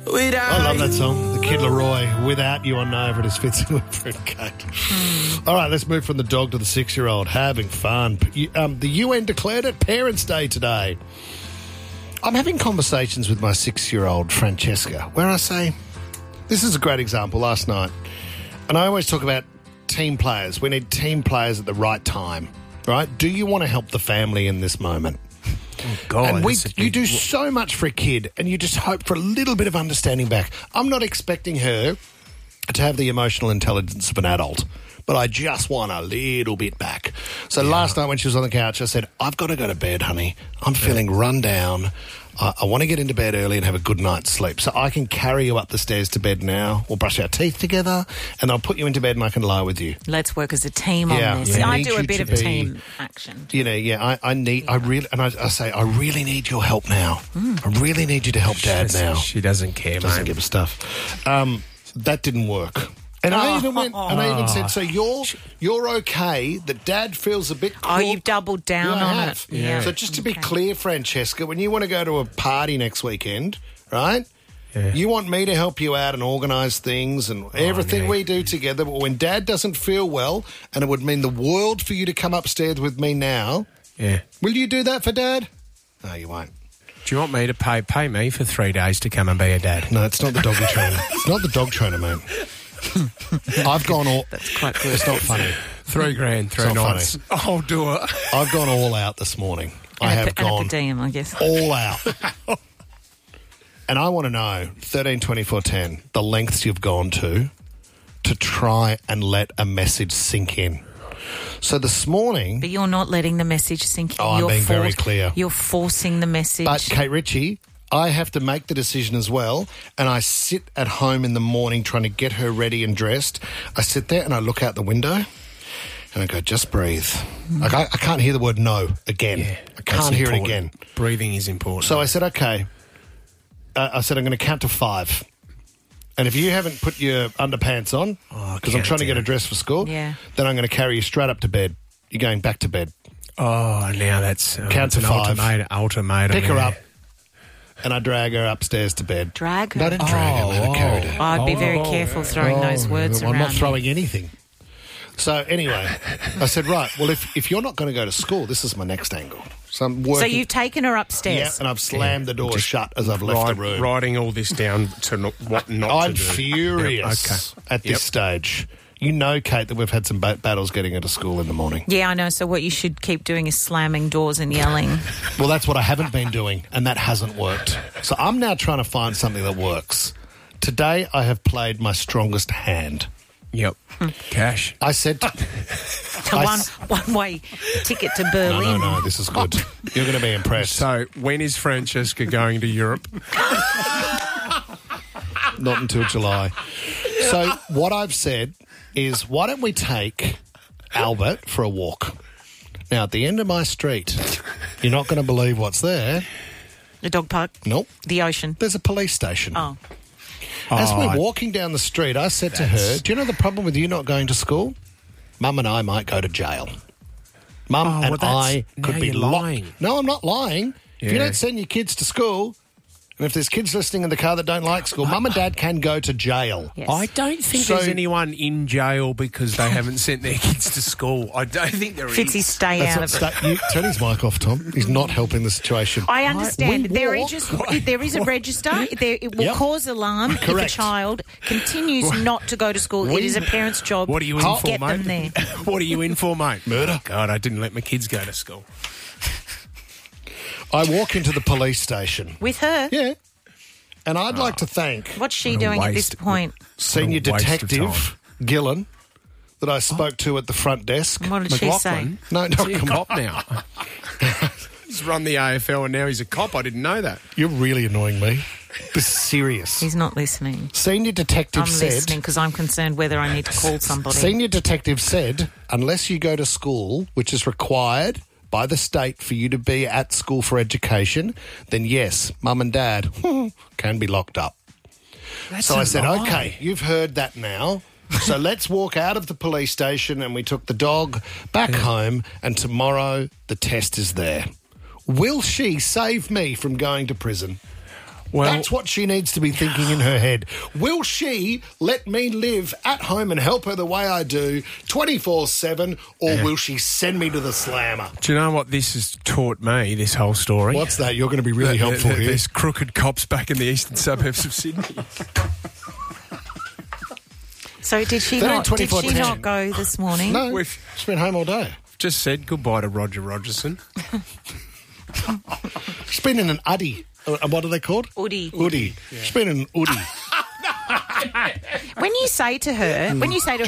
I love that song, The Kid Laroi. Without You on Nova, it is Fitzy Whitford and Kate. All right, let's move from the dog to the 6-year-old. Having fun. The UN declared it Parents' Day today. I'm having conversations with my 6-year-old Francesca where I say, this is a great example last night, and I always talk about team players. We need team players at the right time, right? Do you want to help the family in this moment? Oh, God. And you do so much for a kid, and you just hope for a little bit of understanding back. I'm not expecting her to have the emotional intelligence of an adult, but I just want a little bit back. So last night when she was on the couch, I said, I've got to go to bed, honey. I'm feeling run down. I want to get into bed early and have a good night's sleep. So I can carry you up the stairs to bed now. We'll brush our teeth together, and I'll put you into bed and I can lie with you. Let's work as a team on this. Yeah. I do a bit of team action. You know, I say, I really need your help now. I really need you to help Dad now. She doesn't care, Doesn't mate. give a stuff. That didn't work. And I even said, so you're okay that Dad feels a bit cool? Oh, you've doubled down on it. Yeah. So just to be clear, Francesca, when you want to go to a party next weekend, right? Yeah. You want me to help you out and organise things and everything we do together. But when Dad doesn't feel well, and it would mean the world for you to come upstairs with me now, will you do that for Dad? No, you won't. Do you want me to pay me for 3 days to come and be a dad? No, it's not the doggy trainer. It's not the dog trainer, mate. I've gone all... That's quite good. It's not funny. $3,000, 3 nights. I'll do it. I've gone all out this morning. I have gone per diem, I guess. all out. And I want to know, 13 24 10, the lengths you've gone to try and let a message sink in. So this morning... But you're not letting the message sink in. Oh, I'm being very clear. You're forcing the message. But, Kate Ritchie, I have to make the decision as well, and I sit at home in the morning trying to get her ready and dressed. I sit there and I look out the window and I go, just breathe. Like, I can't hear the word no again. Yeah, I can't hear it again. Breathing is important. So I said, okay. I said, I'm going to count to 5. And if you haven't put your underpants on, because I'm trying to get her dressed for school, then I'm going to carry you straight up to bed. You're going back to bed. Oh, now that's... Count to 5. Ultimatum. Pick her up. And I drag her upstairs to bed. Drag her? No, I didn't drag her, man. I carried her. I'd be very careful throwing those words around. I'm not throwing anything. So anyway, I said, right, well, if you're not going to go to school, this is my next angle. So I'm working. So you've taken her upstairs? Yeah, and I've slammed the door shut as I've left the room. Writing all this down to what not I'm to do. furious at this stage. You know, Kate, that we've had some battles getting her to school in the morning. Yeah, I know. So what you should keep doing is slamming doors and yelling. Well, that's what I haven't been doing, and that hasn't worked. So I'm now trying to find something that works. Today, I have played my strongest hand. Yep. Cash. I said... one-way ticket to Berlin. No, this is good. You're going to be impressed. So, when is Francesca going to Europe? Not until July. So, what I've said is, why don't we take Albert for a walk? Now, at the end of my street, you're not going to believe what's there. The dog park? Nope. The ocean? There's a police station. Oh. As we're walking down the street, I said to her, do you know the problem with you not going to school? Mum and I might go to jail. Mum and I could be lying. No, I'm not lying. If you don't send your kids to school, and if there's kids listening in the car that don't like school, Mum and Dad can go to jail. Yes. I don't think there's anyone in jail because they haven't sent their kids to school. I don't think there is. Fitzy, stay out of it. Turn his mic off, Tom. He's not helping the situation. I understand. There is a register. It will cause alarm if a child continues not to go to school. It is a parent's job to get them there. What are you in for, mate? Murder. God, I didn't let my kids go to school. I walk into the police station. With her? Yeah. And I'd like to thank... What's she doing at this point? Senior Detective Gillen, that I spoke to at the front desk. What did she say? No, not He's a cop now. He's run the AFL and now he's a cop. I didn't know that. You're really annoying me. This is serious. He's not listening. Senior Detective said... I'm listening because I'm concerned whether I need to call somebody. Senior Detective said, unless you go to school, which is required by the state for you to be at school for education, then yes, Mum and Dad can be locked up. So I said, okay, you've heard that now. So let's walk out of the police station, and we took the dog back home, and tomorrow the test is there. Will she save me from going to prison? Well, that's what she needs to be thinking in her head. Will she let me live at home and help her the way I do 24/7, or will she send me to the slammer? Do you know what this has taught me, this whole story? What's that? You're going to be really helpful here. There's crooked cops back in the eastern suburbs of Sydney. So did she not go this morning? No, she's been home all day. Just said goodbye to Roger Rogerson. She's been in an Uddy. What are they called? Uddy. Yeah. She's been in an Uddy. When you say to her,